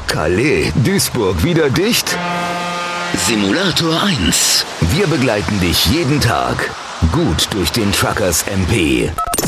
Calais, Duisburg wieder dicht? Simulator 1. Wir begleiten dich jeden Tag gut durch den Truckers MP.